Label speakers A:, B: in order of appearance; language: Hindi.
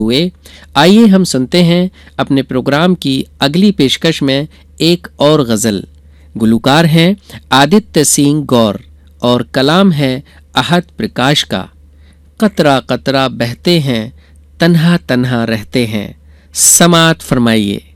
A: हुए। आइए हम सुनते हैं अपने प्रोग्राम की अगली पेशकश में एक और गज़ल। गुलूकार हैं आदित्य सिंह गौर और कलाम है अहद प्रकाश का। कतरा कतरा बहते हैं, तन्हा तन्हा रहते हैं, समात फरमाइए।